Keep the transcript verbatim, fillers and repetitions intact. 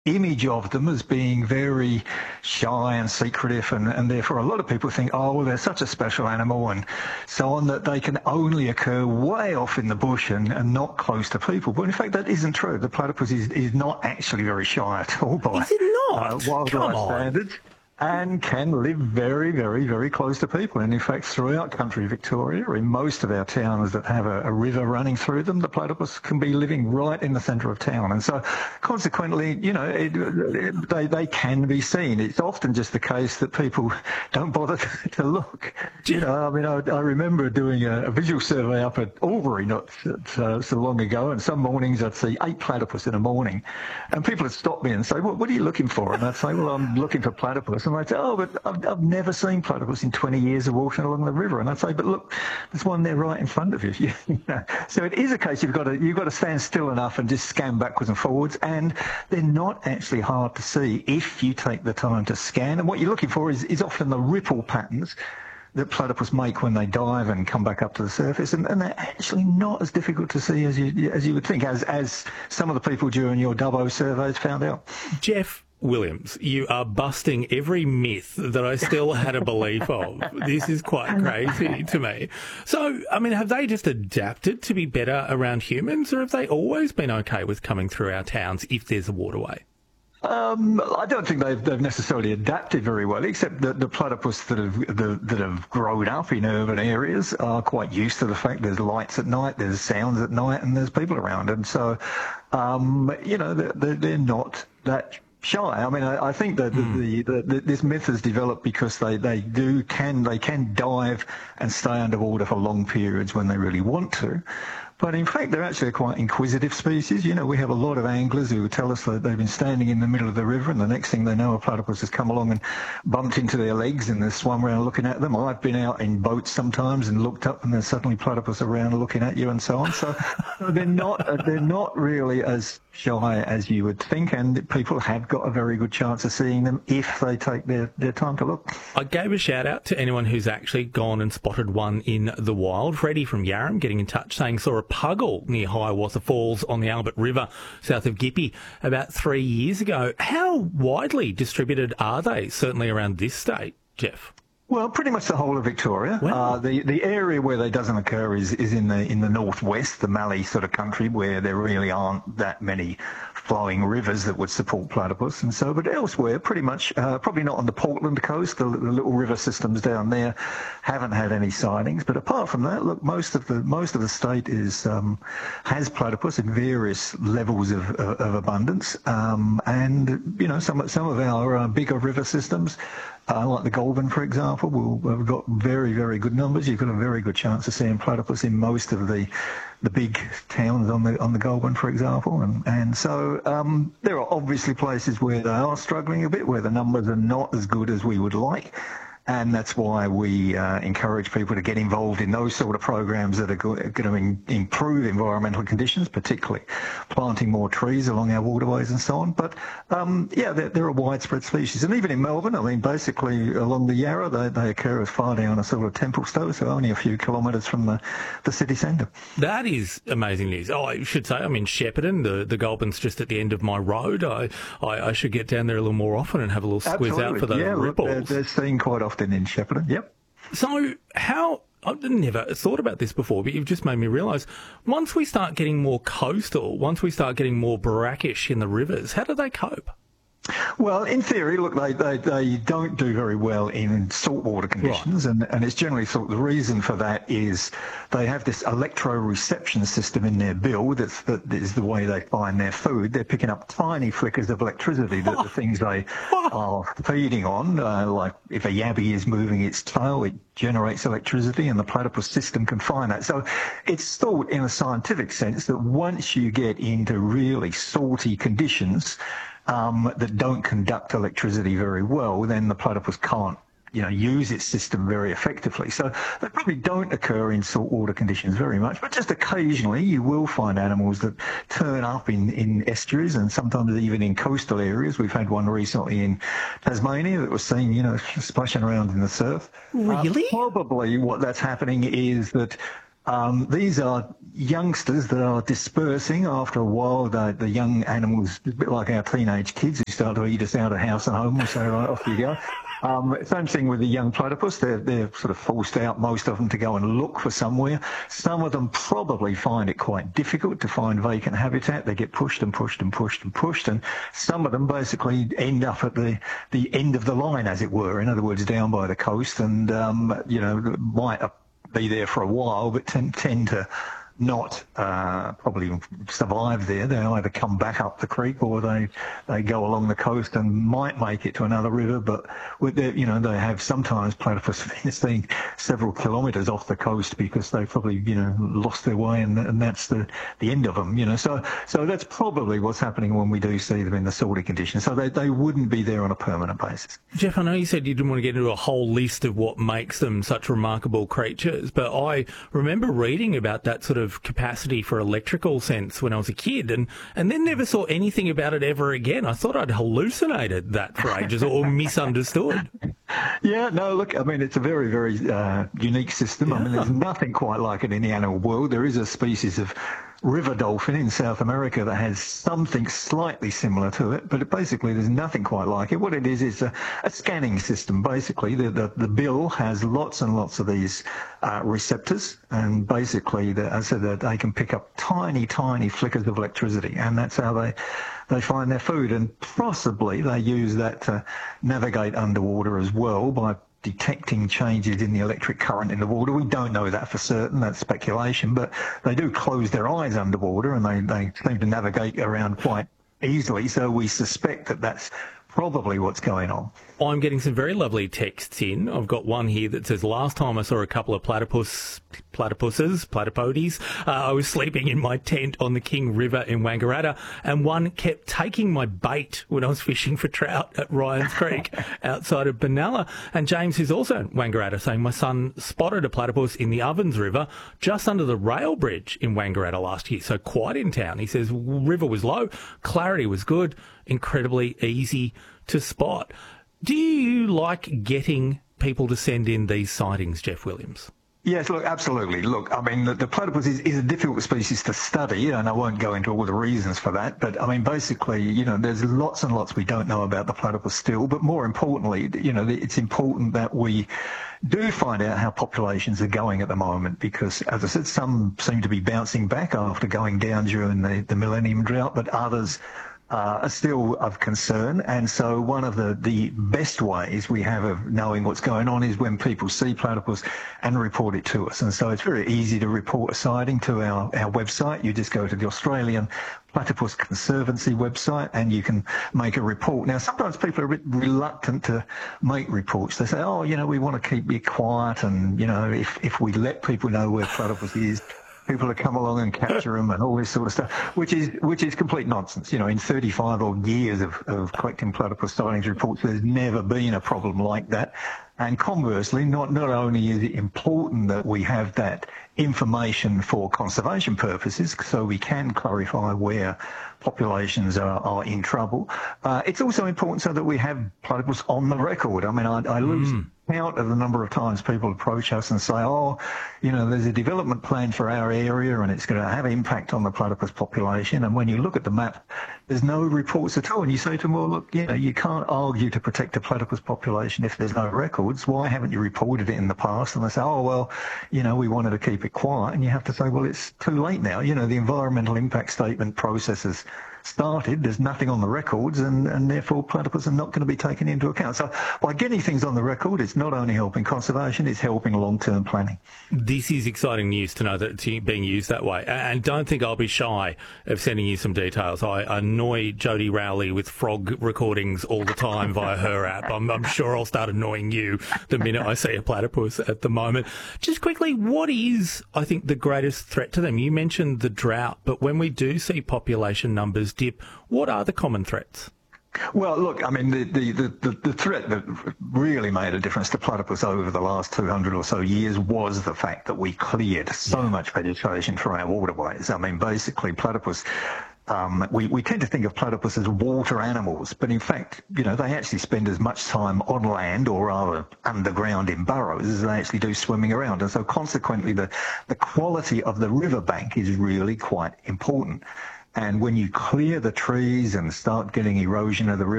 image of them as being very shy and secretive, and, and therefore a lot of people think, oh, well, they're such a special animal and so on, that they can only occur way off in the bush and, and not close to people. But in fact, that isn't true. The platypus is, is not actually very shy at all by Is it not? uh, wildlife standards, and can live very, very, very close to people. And in fact, throughout country Victoria, in most of our towns that have a, a river running through them, the platypus can be living right in the centre of town. And so consequently, you know, it, it, they, they can be seen. It's often just the case that people don't bother to, to look. You know, I mean, I, I remember doing a, a visual survey up at Albury not so, so long ago, and some mornings I'd see eight platypus in a morning. And people would stop me and say, well, what are you looking for? And I'd say, well, I'm looking for platypus. And they'd say, oh, but I've, I've never seen platypus in twenty years of walking along the river. And I'd say, but look, there's one there right in front of you. You know? So it is a case you've got to you've got to stand still enough and just scan backwards and forwards. And they're not actually hard to see if you take the time to scan. And what you're looking for is, is often the ripple patterns that platypus make when they dive and come back up to the surface, and, and they're actually not as difficult to see as you as you would think, as as some of the people during your Dubbo surveys found out. Jeff Williams, you are busting every myth that I still had a belief of. This is quite crazy to me. So, I mean, have they just adapted to be better around humans, or have they always been okay with coming through our towns if there's a waterway? Um, I don't think they've, they've necessarily adapted very well, except that the platypus that have the, that have grown up in urban areas are quite used to the fact there's lights at night, there's sounds at night, and there's people around, and so um, you know they're, they're not that shy. I mean, I, I think that mm. the, the, the, this myth has developed because they, they do can they can dive and stay underwater for long periods when they really want to. But in fact, they're actually a quite inquisitive species. You know, we have a lot of anglers who tell us that they've been standing in the middle of the river, and the next thing they know, a platypus has come along and bumped into their legs, and they've swum around looking at them. I've been out in boats sometimes and looked up, and there's suddenly platypus around looking at you, and so on. So they're not they're not really as shy as you would think, and people have got a very good chance of seeing them if they take their, their time to look. I gave a shout out to anyone who's actually gone and spotted one in the wild. Freddie from Yarram getting in touch saying saw a puggle near Hiawatha Falls on the Albert River south of Gippy about three years ago. How widely distributed are they, certainly around this state, Jeff? Well, pretty much the whole of Victoria. Wow. Uh, the the area where they doesn't occur is, is in the in the northwest, the Mallee sort of country, where there really aren't that many flowing rivers that would support platypus, and so. But elsewhere, pretty much, uh, probably not on the Portland coast. The, the little river systems down there haven't had any sightings. But apart from that, look, most of the most of the state is um, has platypus in various levels of, of, of abundance, um, and you know some some of our uh, bigger river systems. Uh, like the Goulburn, for example, we'll, we've got very, very good numbers. You've got a very good chance of seeing platypus in most of the the big towns on the on the Goulburn, for example. And, and so um, there are obviously places where they are struggling a bit, where the numbers are not as good as we would like. And that's why we uh, encourage people to get involved in those sort of programs that are going to in, improve environmental conditions, particularly planting more trees along our waterways and so on. But um, yeah, they're, they're a widespread species. And even in Melbourne, I mean, basically along the Yarra, they, they occur as far down as sort of Templestowe, so only a few kilometres from the, the city centre. That is amazing news. Oh, I should say, I'm in Shepparton. The, the Goulburn's just at the end of my road. I, I, I should get down there a little more often and have a little squeeze Absolutely. out for those yeah, ripples. Look, they're, they're seen quite often in Shepparton, yep. So how, I've never thought about this before, but you've just made me realise, once we start getting more coastal, once we start getting more brackish in the rivers, how do they cope? Well, in theory, look, they, they, they don't do very well in saltwater conditions, right. and, and it's generally thought the reason for that is they have this electroreception system in their bill that's, that is the way they find their food. They're picking up tiny flickers of electricity that the things they are feeding on, uh, like if a yabby is moving its tail, it generates electricity, and the platypus system can find that. So it's thought in a scientific sense that once you get into really salty conditions, Um, that don't conduct electricity very well, then the platypus can't, you know, use its system very effectively. So they probably don't occur in saltwater conditions very much, but just occasionally you will find animals that turn up in, in estuaries and sometimes even in coastal areas. We've had one recently in Tasmania that was seen, you know, splashing around in the surf. Really? Uh, probably what that's happening is that Um, these are youngsters that are dispersing. After a while, the, the young animals, a bit like our teenage kids who start to eat us out of house and home, we say, right, off you go. Um, same thing with the young platypus. They're, they're sort of forced out, most of them, to go and look for somewhere. Some of them probably find it quite difficult to find vacant habitat. They get pushed and pushed and pushed and pushed, and some of them basically end up at the, the end of the line, as it were. In other words, down by the coast, and, um, you know, might be there for a while, but tend, tend to not uh, probably survive there. They either come back up the creek or they they go along the coast and might make it to another river. But with their, you know, they have sometimes platypus seen several kilometres off the coast because they probably, you know, lost their way, and and that's the the end of them. You know, so so that's probably what's happening when we do see them in the sorting conditions. So they they wouldn't be there on a permanent basis. Jeff, I know you said you didn't want to get into a whole list of what makes them such remarkable creatures, but I remember reading about that sort of capacity for electrical sense when I was a kid, and, and then never saw anything about it ever again. I thought I'd hallucinated that for ages or misunderstood. Yeah, no, look, I mean, it's a very, very uh, unique system. Yeah. I mean, there's nothing quite like it in the animal world. There is a species of river dolphin in South America that has something slightly similar to it, but it basically there's nothing quite like it. What it is is a, a scanning system. Basically, the, the, the bill has lots and lots of these uh, receptors, and basically, the, as I said, they can pick up tiny, tiny flickers of electricity, and that's how they they find their food. And possibly they use that to navigate underwater as well by detecting changes in the electric current in the water. We don't know that for certain, that's speculation, but they do close their eyes underwater and they, they seem to navigate around quite easily, so we suspect that that's probably what's going on. I'm getting some very lovely texts in. I've got one here that says, last time I saw a couple of platypus, platypuses, platypodes, uh, I was sleeping in my tent on the King River in Wangaratta, and one kept taking my bait when I was fishing for trout at Ryan's Creek outside of Benalla. And James, who's also in Wangaratta, saying, my son spotted a platypus in the Ovens River just under the rail bridge in Wangaratta last year, so quite in town. He says, river was low, clarity was good, incredibly easy to spot. Do you like getting people to send in these sightings, Jeff Williams? Yes, look, absolutely. Look, I mean, the, the platypus is, is a difficult species to study, and I won't go into all the reasons for that, but I mean, basically, you know, there's lots and lots we don't know about the platypus still, but more importantly, you know, it's important that we do find out how populations are going at the moment, because, as I said, some seem to be bouncing back after going down during the, the millennium drought, but others Uh, are still of concern. And so one of the, the best ways we have of knowing what's going on is when people see platypus and report it to us. And so it's very easy to report a sighting to our, our website. You just go to the Australian Platypus Conservancy website and you can make a report. Now, sometimes people are a bit reluctant to make reports. They say, oh, you know, we want to keep you quiet, and, you know, if, if we let people know where platypus is, people will come along and capture them and all this sort of stuff, which is which is complete nonsense. You know, in thirty-five odd years of, of collecting platypus sightings reports, there's never been a problem like that. And conversely, not, not only is it important that we have that information for conservation purposes, so we can clarify where populations are, are in trouble, uh, it's also important so that we have platypus on the record. I mean, I, I lose mm. count of the number of times people approach us and say, oh, you know, there's a development plan for our area and it's going to have impact on the platypus population. And when you look at the map, there's no reports at all. And you say to them, well, look, you know, you can't argue to protect the platypus population if there's no records. Why haven't you reported it in the past? And they say, oh, well, you know, we wanted to keep it quiet. And you have to say, well, it's too late now. You know, the environmental impact statement process has started. There's nothing on the records, and, and therefore platypus are not going to be taken into account. So by getting things on the record, it's not only helping conservation, it's helping long-term planning. This is exciting news to know that it's being used that way. And don't think I'll be shy of sending you some details. I annoy Jodie Rowley with frog recordings all the time via her app. I'm, I'm sure I'll start annoying you the minute I see a platypus at the moment. Just quickly, what is, I think, the greatest threat to them? You mentioned the drought, but when we do see population numbers dip, what are the common threats? Well, look, I mean, the, the, the, the threat that really made a difference to platypus over the last two hundred or so years was the fact that we cleared so yeah. much vegetation from our waterways. I mean, basically, platypus um, we, we tend to think of platypus as water animals, but in fact, you know, they actually spend as much time on land or rather underground in burrows as they actually do swimming around. And so consequently, the, the quality of the riverbank is really quite important. And when you clear the trees and start getting erosion of the river,